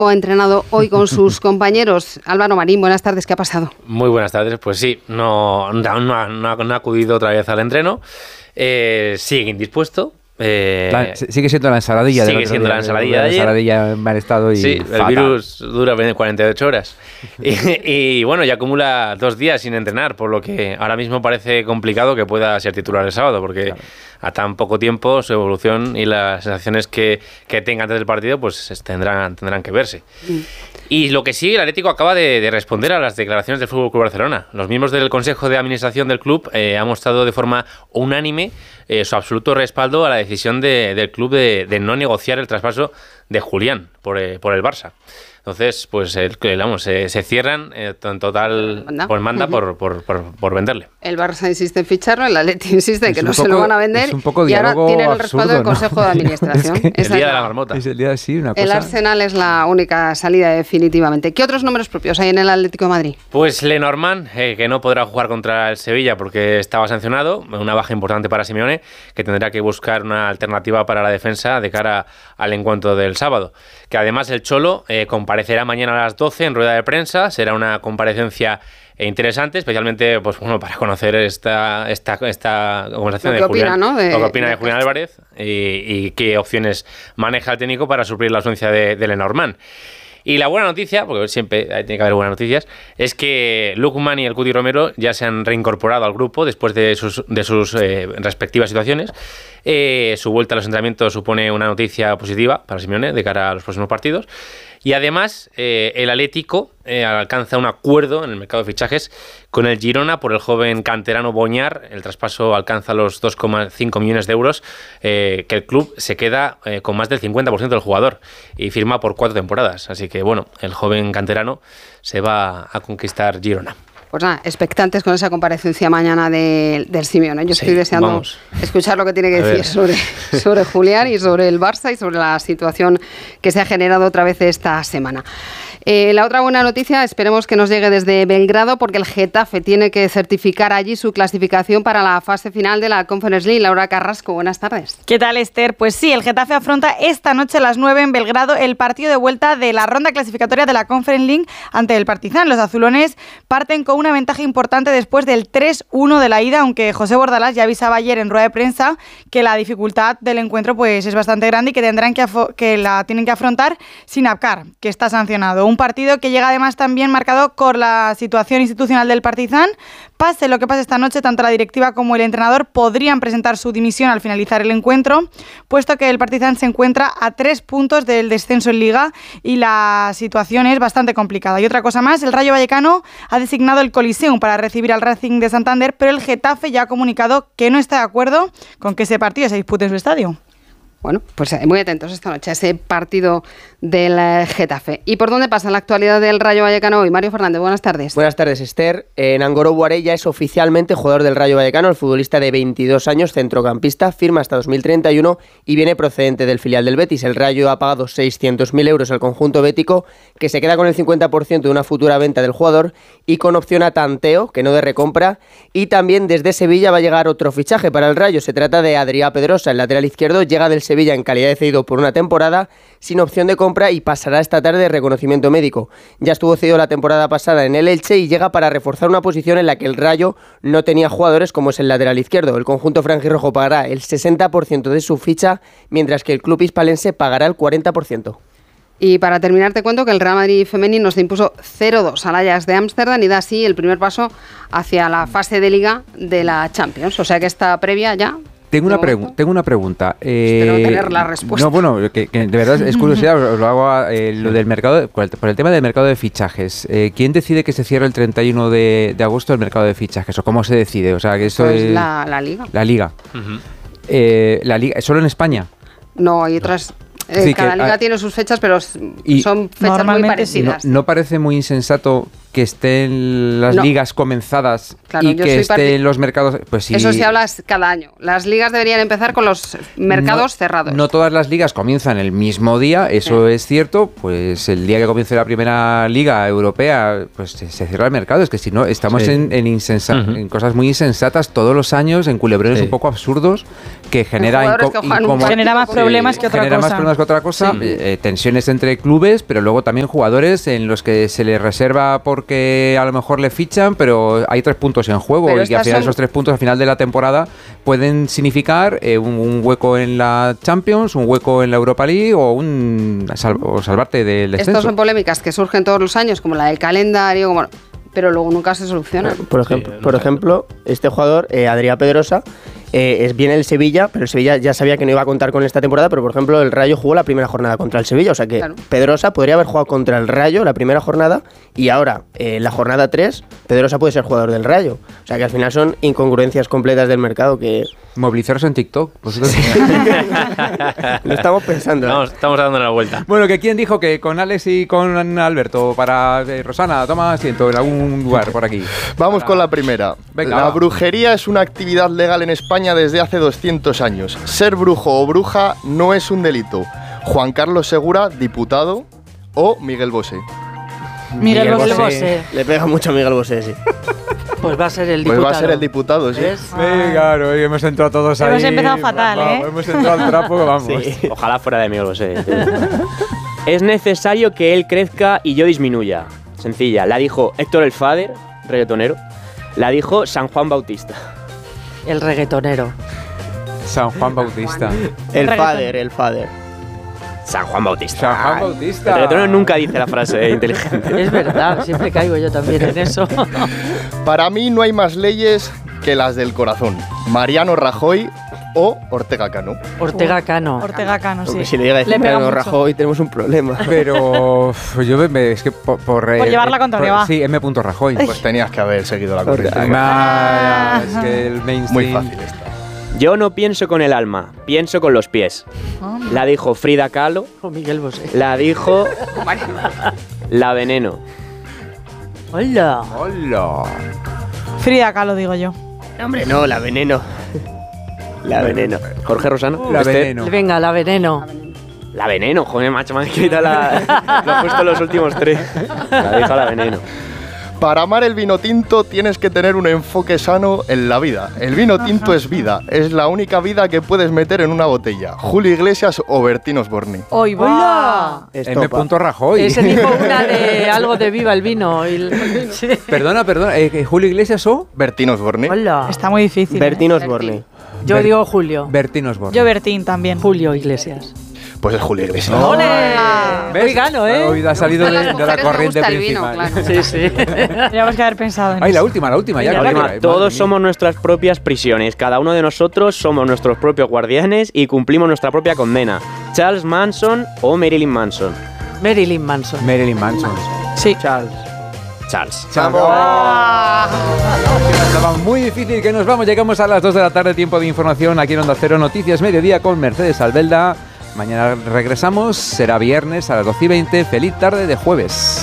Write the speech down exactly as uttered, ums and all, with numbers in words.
ha entrenado hoy con sus compañeros. Álvaro Marín, buenas tardes, ¿qué ha pasado? Muy buenas tardes, pues sí, no, no, no, ha, no ha acudido otra vez al entreno, eh, sigue indispuesto. Eh, la, sigue siendo la ensaladilla sigue siendo la ensaladilla de, de ayer. La ensaladilla en mal estado y sí, fatal. El virus dura cuarenta y ocho horas y, y bueno, ya acumula dos días sin entrenar, por lo que ahora mismo parece complicado que pueda ser titular el sábado, porque claro, a tan poco tiempo su evolución y las sensaciones que, que tenga antes del partido pues tendrán, tendrán que verse. Mm. Y lo que sí, el Atlético acaba de, de responder a las declaraciones del F C Barcelona. Los miembros del Consejo de Administración del club eh, han mostrado de forma unánime eh, su absoluto respaldo a la decisión de, del club de, de no negociar el traspaso de Julián por, eh, por el Barça. Entonces, pues el, vamos, se, se cierran eh, en total, ¿Manda? pues manda uh-huh. por, por, por, por venderle. El Barça insiste en ficharlo, el Atleti insiste en que no poco, se lo van a vender es un poco y ahora tienen el absurdo, respaldo del Consejo ¿no? de Administración. Es que es el día de la marmota. Es el día, sí, una cosa. El Arsenal es la única salida definitivamente. ¿Qué otros nombres propios hay en el Atlético de Madrid? Pues Lenormand, eh, que no podrá jugar contra el Sevilla porque estaba sancionado, una baja importante para Simeone, que tendrá que buscar una alternativa para la defensa de cara al encuentro del sábado. Que además el Cholo eh, comparecerá mañana a las doce en rueda de prensa, será una comparecencia interesante, especialmente pues bueno para conocer esta esta esta conversación de Julián, opina, ¿no? de, lo que opina de, de Julián Álvarez y, y qué opciones maneja el técnico para suplir la ausencia de, de Lenormand. Y la buena noticia, porque siempre tiene que haber buenas noticias, es que Lookman y el Cuti Romero ya se han reincorporado al grupo después de sus, de sus eh, respectivas situaciones. Eh, su vuelta a los entrenamientos supone una noticia positiva para Simeone de cara a los próximos partidos. Y además, eh, el Atlético eh, alcanza un acuerdo en el mercado de fichajes con el Girona por el joven canterano Boñar. El traspaso alcanza los dos coma cinco millones de euros, eh, que el club se queda eh, con más del cincuenta por ciento del jugador y firma por cuatro temporadas. Así que, bueno, el joven canterano se va a conquistar Girona. Pues nada, expectantes con esa comparecencia mañana de, del Simeone. Yo sí, estoy deseando vamos. escuchar lo que tiene que decir sobre, sobre Julián y sobre el Barça y sobre la situación que se ha generado otra vez esta semana. Eh, la otra buena noticia, esperemos que nos llegue desde Belgrado, porque el Getafe tiene que certificar allí su clasificación para la fase final de la Conference League. Laura Carrasco, buenas tardes. ¿Qué tal, Esther? Pues sí, el Getafe afronta esta noche a las nueve en Belgrado el partido de vuelta de la ronda clasificatoria de la Conference League ante el Partizan. Los azulones parten con una ventaja importante después del tres uno de la ida, aunque José Bordalás ya avisaba ayer en rueda de prensa que la dificultad del encuentro pues es bastante grande y que tendrán que, afo- que la tienen que afrontar sin Abkar, que está sancionado. Un partido que llega además también marcado por la situación institucional del Partizan. Pase lo que pase esta noche, tanto la directiva como el entrenador podrían presentar su dimisión al finalizar el encuentro, puesto que el Partizan se encuentra a tres puntos del descenso en Liga y la situación es bastante complicada. Y otra cosa más, el Rayo Vallecano ha designado el Coliseum para recibir al Racing de Santander, pero el Getafe ya ha comunicado que no está de acuerdo con que ese partido se dispute en su estadio. Bueno, pues muy atentos esta noche a ese partido del Getafe. ¿Y por dónde pasa la actualidad del Rayo Vallecano hoy? Mario Fernández, buenas tardes. Buenas tardes, Esther. En Angoro Buaré ya es oficialmente jugador del Rayo Vallecano. El futbolista de veintidós años, centrocampista, firma hasta dos mil treinta y uno y viene procedente del filial del Betis. El Rayo ha pagado seiscientos mil euros al conjunto bético, que se queda con el cincuenta por ciento de una futura venta del jugador y con opción a tanteo, que no de recompra. Y también desde Sevilla va a llegar otro fichaje para el Rayo. Se trata de Adrià Pedrosa, el lateral izquierdo, llega del Sevilla en calidad de cedido por una temporada sin opción de compra y pasará esta tarde de reconocimiento médico. Ya estuvo cedido la temporada pasada en el Elche y llega para reforzar una posición en la que el Rayo no tenía jugadores, como es el lateral izquierdo. El conjunto franjirrojo pagará el sesenta por ciento de su ficha, mientras que el club hispalense pagará el cuarenta por ciento. Y para terminar te cuento que el Real Madrid femenino se impuso cero dos al Ajax de Ámsterdam y da así el primer paso hacia la fase de Liga de la Champions. O sea que esta previa ya... Tengo una, pregu- tengo una pregunta. Eh, Espero tener la respuesta. No, bueno, que, que de verdad es curiosidad, lo hago eh, lo del mercado, por el, por el tema del mercado de fichajes. Eh, ¿Quién decide que se cierre el treinta y uno de, de agosto el mercado de fichajes? ¿O cómo se decide? O sea, que eso pues es la, la Liga. La Liga. Uh-huh. eh, la Liga, ¿solo en España? No, hay otras... Eh, sí, cada que, liga a, tiene sus fechas, pero son fechas muy parecidas. No, ¿No parece muy insensato que estén las no. ligas comenzadas claro, y que estén parti- los mercados? Pues sí. Eso se habla cada año. Las ligas deberían empezar con los mercados no, cerrados. No todas las ligas comienzan el mismo día, eso sí. es cierto. Pues el día que comience la primera liga europea, pues se, se cierra el mercado. Es que si no, estamos sí. en, en, insensa- uh-huh. en cosas muy insensatas todos los años, en culebrones sí. un poco absurdos que genera, inco- incomo- genera más problemas que otra genera cosa. Más problemas que otra cosa, Sí. eh, tensiones entre clubes, pero luego también jugadores en los que se les reserva porque a lo mejor le fichan, pero hay tres puntos en juego Pero y que al estas final son- esos tres puntos al final de la temporada pueden significar eh, un, un hueco en la Champions, un hueco en la Europa League o un sal- o salvarte del descenso. Estas son polémicas que surgen todos los años, como la del calendario, como... pero luego nunca se solucionan. Por ejemplo, Sí, por no. ejemplo este jugador, eh, Adrián Pedrosa, eh, es bien el Sevilla, pero el Sevilla ya sabía que no iba a contar con esta temporada, pero por ejemplo el Rayo jugó la primera jornada contra el Sevilla, o sea que Claro. Pedrosa podría haber jugado contra el Rayo la primera jornada y ahora, eh, la jornada tres, Pedrosa puede ser jugador del Rayo. O sea que al final son incongruencias completas del mercado que Movilizaros en TikTok. vosotros. lo estamos pensando. ¿eh? Estamos, estamos dando la vuelta. Bueno, que quién dijo que con Alex y con Alberto para eh, Rosana, toma asiento en algún lugar por aquí. Vamos con la primera. Venga, la va. brujería es una actividad legal en España desde hace doscientos años. Ser brujo o bruja no es un delito. Juan Carlos Segura, diputado, o Miguel Bosé. Miguel Miguel Bosé. Bosé. Le pega mucho a Miguel Bosé, sí. Pues va a ser el Pues diputado. va a ser el diputado, sí. ¿Ves? Sí, claro, y hemos entrado todos ahí. Hemos empezado fatal, Vamos, ¿eh? Hemos entrado al trapo, vamos. Ojalá fuera de Miguel Bosé. Es necesario que él crezca y yo disminuya. Sencilla. La dijo Héctor el Fader, reggaetonero. La dijo San Juan Bautista. El reggaetonero. San Juan Bautista. El Reggaetón. Fader, el Fader. San Juan Bautista. San Juan El Bautista. reggaetonero nunca dice la frase inteligente. Es verdad, siempre caigo yo también en eso. Para mí no hay más leyes que las del corazón. Mariano Rajoy o Ortega Cano. Ortega Cano. Ortega Cano, sí. Porque si le llega a Le decir pega Mariano mucho. Rajoy tenemos un problema. Pero uf, yo me, me- es que por, por, Por llevar la contraria, va. Sí, M. Rajoy. Pues tenías que haber seguido la corriente. Nah, es que el mainstream. Muy fácil esta. Yo no pienso con el alma, pienso con los pies. La dijo Frida Kahlo. O Miguel Bosé. La dijo La Veneno. Hola. Hola. Frida Kahlo, digo yo. Hombre, no, la veneno. La veneno. Jorge Rosano. La Esther. veneno. Venga, la veneno. La Veneno, joder, macho, me han quitado la... Lo he puesto los últimos tres. La dijo La Veneno. Para amar el vino tinto tienes que tener un enfoque sano en la vida. El vino tinto es vida, es la única vida que puedes meter en una botella. Julio Iglesias o Bertín Osborne. Hoy va. Hola. M. Estopa. Rajoy. Ese dijo una de algo de viva el vino. y el- Sí. Perdona, perdona. eh, eh, ¿Julio Iglesias o? Bertín Osborne. Hola. Está muy difícil. ¿eh? Bertín Osborne. Yo Ber- digo Julio. Bertín Osborne. Yo Bertín también. Julio Iglesias. Pues es Julio Iglesias. ¡Ole! ¿Ves? Hoy gano, ¿eh? Hoy ha salido A de, las de la mujeres me corriente gusta el vino, principal. claro. Sí, sí. Tendríamos que haber pensado en Ay, la eso. última, la última. Ya, La que última, madre todos mía. somos nuestras propias prisiones. Cada uno de nosotros somos nuestros propios guardianes y cumplimos nuestra propia condena. Charles Manson o Marilyn Manson. Marilyn Manson. Marilyn Manson. Sí. Charles. Charles. Estaba muy difícil que nos vamos. Llegamos a las dos de la tarde, tiempo de información aquí en Onda Cero Noticias Mediodía con Mercedes Albelda. Mañana regresamos, será viernes a las doce y veinte. Feliz tarde de jueves.